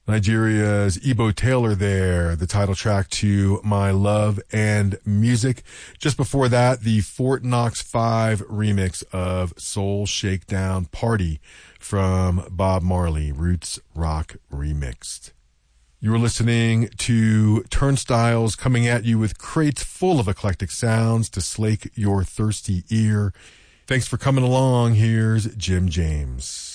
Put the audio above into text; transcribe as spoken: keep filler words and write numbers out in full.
Nigeria's Ebo Taylor there, the title track to My Love and Music. Just before that, the Fort Knox five remix of Soul Shakedown Party from Bob Marley, Roots Rock Remixed. You were listening to Turnstiles coming at you with crates full of eclectic sounds to slake your thirsty ear. Thanks for coming along. Here's Jim James.